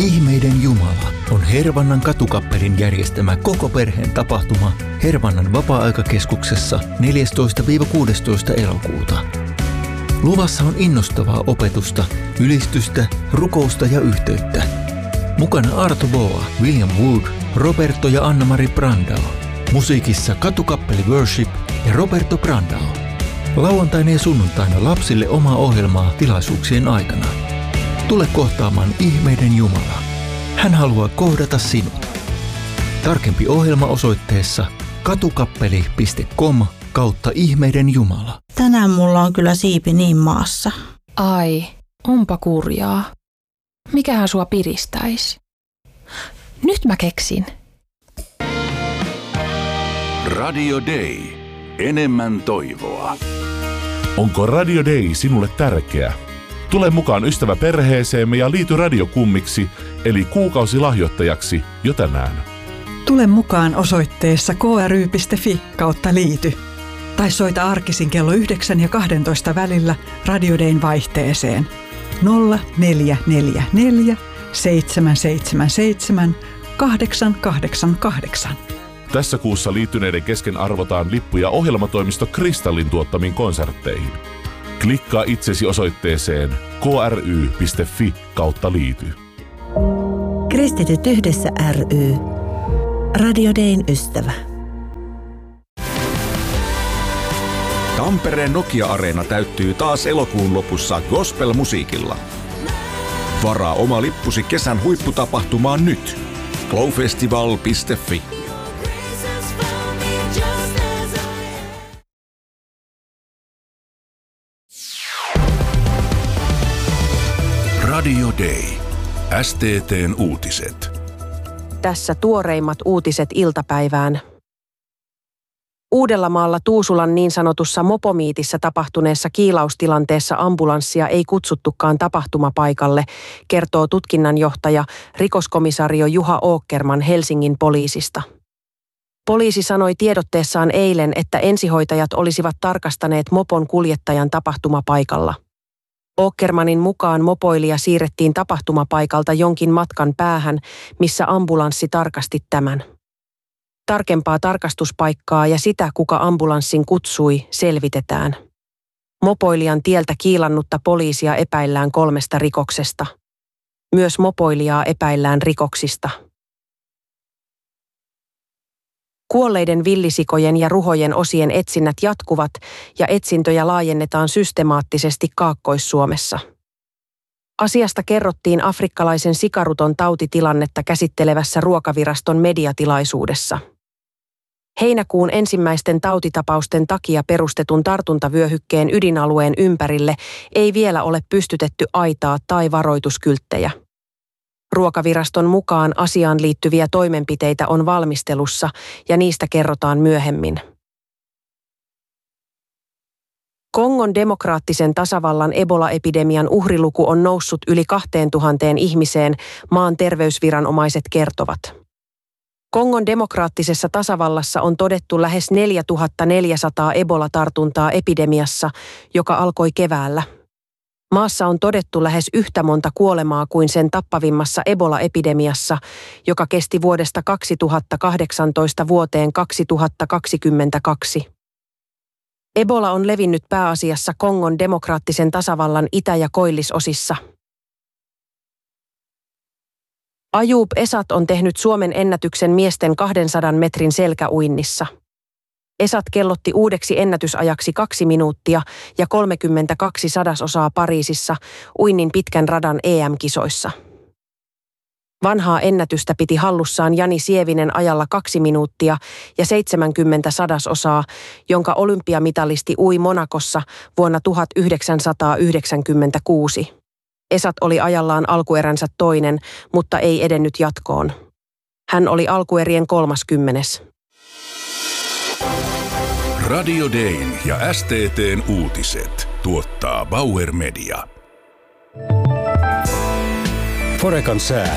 Ihmeiden Jumala on Hervannan katukappelin järjestämä koko perheen tapahtuma Hervannan vapaa-aikakeskuksessa 14-16 elokuuta. Luvassa on innostavaa opetusta, ylistystä, rukousta ja yhteyttä. Mukana Arto Boa, William Wood, Roberto ja Anna-Mari Brandao. Musiikissa katukappeli Worship ja Roberto Brandao. Lauantaina ja sunnuntaina lapsille omaa ohjelmaa tilaisuuksien aikana. Tule kohtaamaan Ihmeiden Jumala. Hän haluaa kohdata sinut. Tarkempi ohjelma osoitteessa katukappeli.com/Ihmeiden Jumala. Tänään mulla on kyllä siipi niin maassa. Ai, onpa kurjaa. Mikähän sua piristäisi? Nyt mä keksin. Radio Day. Enemmän toivoa. Onko Radio Day sinulle tärkeä? Tule mukaan ystäväperheeseemme ja liity radiokummiksi, eli kuukausilahjoittajaksi jo tänään. Tule mukaan osoitteessa kry.fi/liity. Tai soita arkisin kello 9 ja 12 välillä Radio Dayn vaihteeseen 0444 777 888. Tässä kuussa liittyneiden kesken arvotaan lippuja ohjelmatoimisto Kristallin tuottamiin konsertteihin. Klikkaa itsesi osoitteeseen kry.fi/liity. Kristityt yhdessä ry. Radio Dayn ystävä. Tampereen Nokia-areena täyttyy taas elokuun lopussa gospel-musiikilla. Varaa oma lippusi kesän huipputapahtumaan nyt. glowfestival.fi. Radio Day. STT:n uutiset. Tässä tuoreimmat uutiset iltapäivään. Uudellamaalla Tuusulan niin sanotussa mopomiitissä tapahtuneessa kiilaustilanteessa ambulanssia ei kutsuttukaan tapahtumapaikalle, kertoo tutkinnanjohtaja rikoskomisario Juha Åkerman Helsingin poliisista. Poliisi sanoi tiedotteessaan eilen, että ensihoitajat olisivat tarkastaneet mopon kuljettajan tapahtumapaikalla. Åkermanin mukaan mopoilija siirrettiin tapahtumapaikalta jonkin matkan päähän, missä ambulanssi tarkasti tämän. Tarkempaa tarkastuspaikkaa ja sitä, kuka ambulanssin kutsui, selvitetään. Mopoilijan tieltä kiilannutta poliisia epäillään 3 rikoksesta. Myös mopoilijaa epäillään rikoksista. Kuolleiden villisikojen ja ruhojen osien etsinnät jatkuvat ja etsintöjä laajennetaan systemaattisesti Kaakkois-Suomessa. Asiasta kerrottiin afrikkalaisen sikaruton tautitilannetta käsittelevässä Ruokaviraston mediatilaisuudessa. Heinäkuun ensimmäisten tautitapausten takia perustetun tartuntavyöhykkeen ydinalueen ympärille ei vielä ole pystytetty aitaa tai varoituskylttejä. Ruokaviraston mukaan asiaan liittyviä toimenpiteitä on valmistelussa ja niistä kerrotaan myöhemmin. Kongon demokraattisen tasavallan Ebola-epidemian uhriluku on noussut yli 2000 ihmiseen, maan terveysviranomaiset kertovat. Kongon demokraattisessa tasavallassa on todettu lähes 4400 Ebola-tartuntaa epidemiassa, joka alkoi keväällä. Maassa on todettu lähes yhtä monta kuolemaa kuin sen tappavimmassa Ebola-epidemiassa, joka kesti vuodesta 2018 vuoteen 2022. Ebola on levinnyt pääasiassa Kongon demokraattisen tasavallan itä- ja koillisosissa. Ayub Esat on tehnyt Suomen ennätyksen miesten 200 metrin selkäuinnissa. Esat kellotti uudeksi ennätysajaksi 2 minuuttia ja 32 sadasosaa Pariisissa uinnin pitkän radan EM-kisoissa. Vanhaa ennätystä piti hallussaan Jani Sievinen ajalla 2 minuuttia ja 70 sadasosaa, jonka olympiamitalisti ui Monakossa vuonna 1996. Esat oli ajallaan alkueränsä toinen, mutta ei edennyt jatkoon. Hän oli alkuerien 30. Radio Dayn ja STT:n uutiset tuottaa Bauer Media. Forecan sää.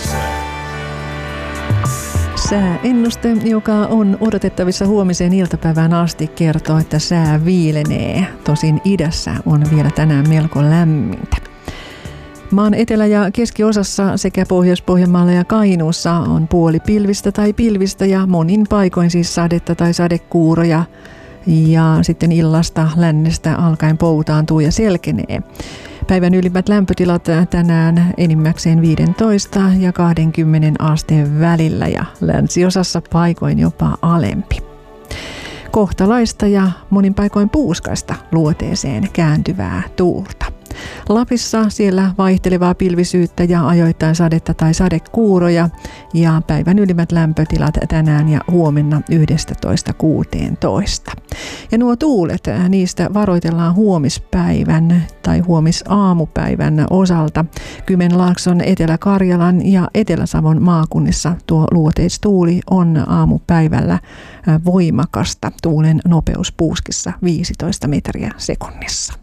Sääennuste, joka on odotettavissa huomiseen iltapäivään asti, kertoo, että sää viilenee. Tosin idässä on vielä tänään melko lämmintä. Maan etelä- ja keskiosassa sekä Pohjois-Pohjanmaalla ja Kainuussa on puoli pilvistä tai pilvistä ja monin paikoin siis sadetta tai sadekuuroja. Ja sitten illasta lännestä alkaen poutaantuu ja selkenee. Päivän ylimmät lämpötilat tänään enimmäkseen 15 ja 20 asteen välillä ja länsiosassa paikoin jopa alempi. Kohtalaista ja monin paikoin puuskaista luoteeseen kääntyvää tuulta. Lapissa siellä vaihtelevaa pilvisyyttä ja ajoittain sadetta tai sadekuuroja ja päivän ylimmät lämpötilat tänään ja huomenna 11-16. Ja nuo tuulet, niistä varoitellaan huomispäivän tai huomisaamupäivän osalta. Kymenlaakson, Etelä-Karjalan ja Etelä-Savon maakunnissa tuo luoteistuuli on aamupäivällä voimakasta. Tuulen nopeus puuskissa 15 metriä sekunnissa.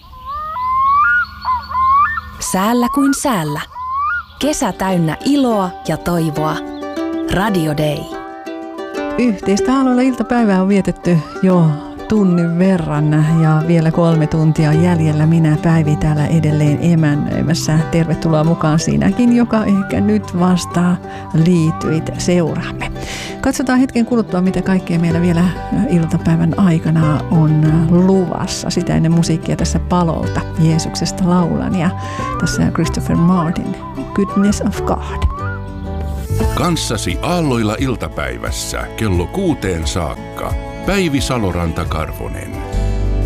Säällä kuin säällä. Kesä täynnä iloa ja toivoa. Radio Day. Yhteistä aloilla iltapäivää on vietetty jo tunnin verran ja vielä 3 tuntia jäljellä. Minä Päivi täällä edelleen emännöimässä. Tervetuloa mukaan sinäkin, joka ehkä nyt vasta liityit seuraamme. Katsotaan hetken kuluttua, mitä kaikkea meillä vielä iltapäivän aikana on luvassa. Sitä ennen musiikkia tässä Palolta Jeesuksesta laulan ja tässä Christopher Martin, Goodness of God. Kanssasi aalloilla iltapäivässä kello 6 saakka. Päivi Saloranta-Karvonen.